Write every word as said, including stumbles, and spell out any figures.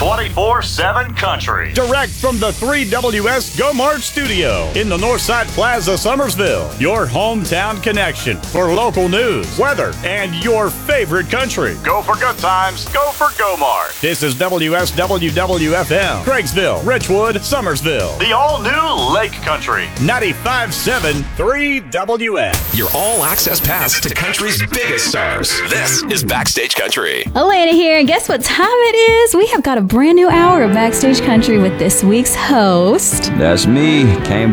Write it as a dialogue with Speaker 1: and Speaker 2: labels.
Speaker 1: twenty-four seven Country.
Speaker 2: Direct from the three W S Go Mart studio in the Northside Plaza, Summersville. Your hometown connection for local news, weather, and your favorite country.
Speaker 1: Go for good times. Go for Go Mart.
Speaker 2: This is W S W W F M, Craigsville, Richwood, Summersville.
Speaker 1: The all-new Lake Country.
Speaker 2: ninety-five point seven three W S.
Speaker 3: Your all-access pass to country's biggest stars. This is Backstage Country.
Speaker 4: Elena here, and guess what time it is? We have got a brand new hour of Backstage Country with this week's host.
Speaker 5: That's me. Came